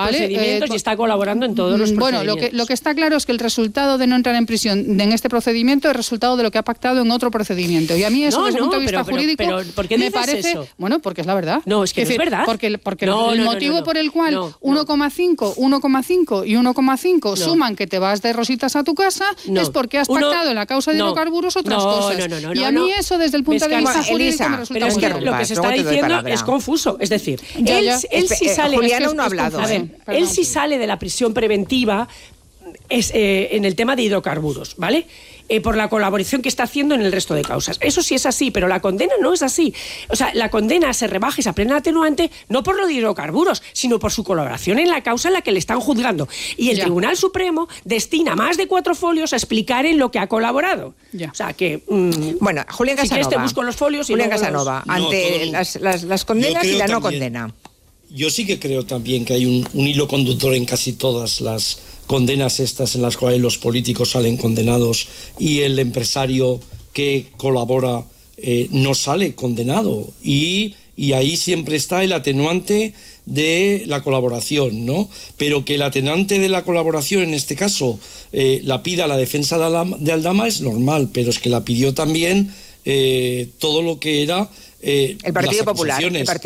procedimientos y está colaborando en todos los procedimientos. Bueno, lo que está claro es que el resultado de no entrar en prisión en este procedimiento es resultado de lo que ha pactado en otro procedimiento. Y a mí eso, desde el punto de vista jurídico, pero ¿por qué me dices parece... eso? Bueno, porque es la verdad. No, es que no es verdad. Porque el motivo por el cual 1,5 y 1,5 suman que te vas de rositas a tu casa es porque has pactado en la causa de hidrocarburos otras cosas. Y a mí eso, desde el punto de vista jurídico, me resulta muy claro. Lo que se está diciendo es confuso. Es decir, él sí sale... Juliana no ha hablado. A ver, él sí sale de la prisión preventiva en el tema de hidrocarburos, ¿vale? Por la colaboración que está haciendo en el resto de causas. Eso sí es así, pero la condena no es así. O sea, la condena se rebaja y se plena atenuante no por lo de hidrocarburos, sino por su colaboración en la causa en la que le están juzgando. Y el Tribunal Supremo destina más de 4 folios a explicar en lo que ha colaborado. O sea, que... bueno, Julián Casanova. Si quieres te busco los folios y Julián Casanova, ante las condenas y la no condena. Yo sí que creo también que hay un hilo conductor en casi todas las condenas estas en las cuales los políticos salen condenados y el empresario que colabora no sale condenado. Y ahí siempre está el atenuante de la colaboración, ¿no? Pero que el atenuante de la colaboración, en este caso, la pida la defensa de Aldama es normal, pero es que la pidió también todo lo que era... el Partido Popular,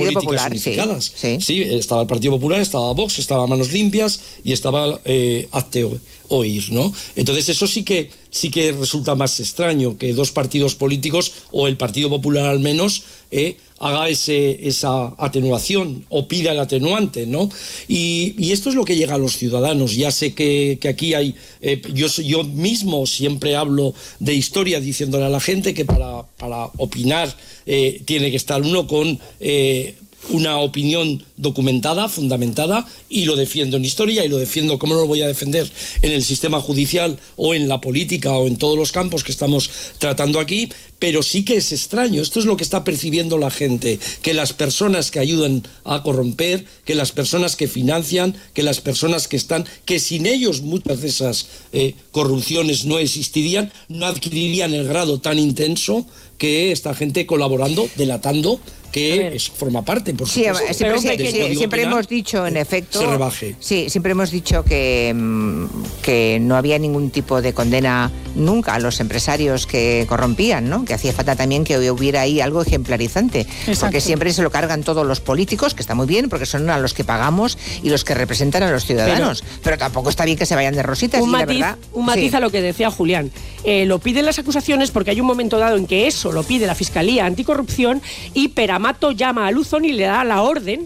sí, estaba el Partido Popular, estaba Vox, estaba Manos Limpias y estaba Hazte Oír, ¿no? Entonces eso sí que resulta más extraño, que 2 partidos políticos, o el Partido Popular al menos, haga esa atenuación o pida el atenuante, ¿no? Y esto es lo que llega a los ciudadanos. Ya sé que aquí hay... yo mismo siempre hablo de historia diciéndole a la gente que para opinar tiene que estar uno con... una opinión documentada, fundamentada, y lo defiendo en historia y lo defiendo, ¿cómo no lo voy a defender en el sistema judicial o en la política o en todos los campos que estamos tratando aquí? Pero sí que es extraño, esto es lo que está percibiendo la gente, que las personas que ayudan a corromper, que las personas que financian, que las personas que están, que sin ellos muchas de esas corrupciones no existirían, no adquirirían el grado tan intenso que esta gente colaborando, delatando, que forma parte, por supuesto. Siempre hemos dicho, en efecto... Se rebaje. Sí, siempre hemos dicho que no había ningún tipo de condena nunca a los empresarios que corrompían, ¿no? Que hacía falta también que hubiera ahí algo ejemplarizante. Exacto. Porque siempre se lo cargan todos los políticos, que está muy bien, porque son a los que pagamos y los que representan a los ciudadanos. Pero tampoco está bien que se vayan de rositas. Un matiz a lo que decía Julián. Lo piden las acusaciones porque hay un momento dado en que eso lo pide la Fiscalía Anticorrupción y Peramato llama a Luzón y le da la orden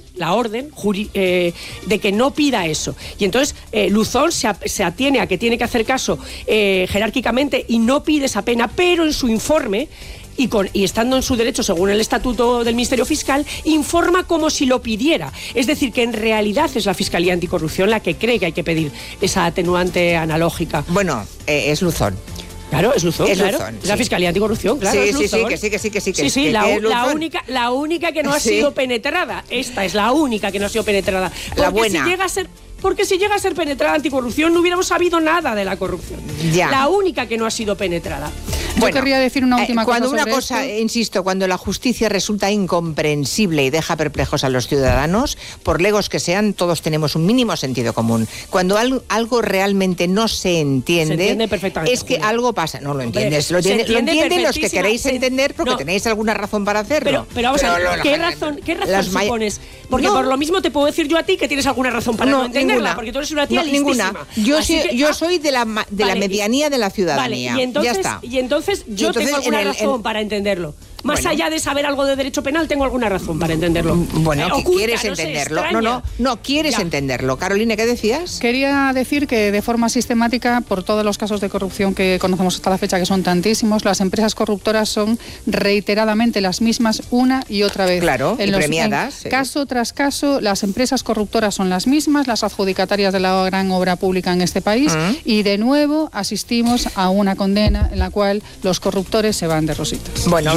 de que no pida eso. Y entonces Luzón se atiene a que tiene que hacer caso jerárquicamente y no pide esa pena, pero en su informe y estando en su derecho según el estatuto del Ministerio Fiscal, informa como si lo pidiera. Es decir, que en realidad es la Fiscalía Anticorrupción la que cree que hay que pedir esa atenuante analógica. Bueno, es Luzón. Claro, es Luzón, claro. Luzón, es la Fiscalía Anticorrupción, claro. Sí, la única que no ha sido penetrada. Esta es la única que no ha sido penetrada. La buena. Porque si llega a ser penetrada anticorrupción no hubiéramos sabido nada de la corrupción. Ya. La única que no ha sido penetrada. Yo querría decir una última cosa. Insisto, cuando la justicia resulta incomprensible y deja perplejos a los ciudadanos, por legos que sean, todos tenemos un mínimo sentido común. Cuando algo realmente no se entiende perfectamente, es que algo pasa. No lo entiendes. Lo entienden los que queréis entender porque tenéis alguna razón para hacerlo. Pero vamos a ver, ¿qué razón supones? Porque por lo mismo te puedo decir yo a ti que tienes alguna razón para no entenderla, porque tú eres una tía listísima. Ninguna. Yo soy de la medianía de la ciudadanía. Vale, ya está. Y entonces tengo alguna razón para entenderlo. Más allá de saber algo de derecho penal, tengo alguna razón para entenderlo. Bueno, quieres entenderlo. No quieres entenderlo. Carolina, ¿qué decías? Quería decir que de forma sistemática, por todos los casos de corrupción que conocemos hasta la fecha, que son tantísimos, las empresas corruptoras son reiteradamente las mismas una y otra vez. Claro, y premiadas. Caso tras caso, las empresas corruptoras son las mismas, las adjudicatarias de la gran obra pública en este país, y de nuevo asistimos a una condena en la cual los corruptores se van de rositas. Bueno,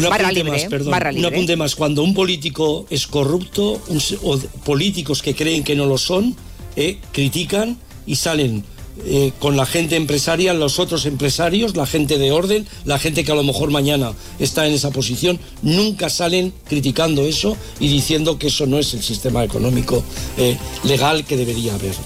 un apunte más. Cuando un político es corrupto, o políticos que creen que no lo son, critican y salen con la gente empresaria, los otros empresarios, la gente de orden, la gente que a lo mejor mañana está en esa posición, nunca salen criticando eso y diciendo que eso no es el sistema económico legal que debería haber.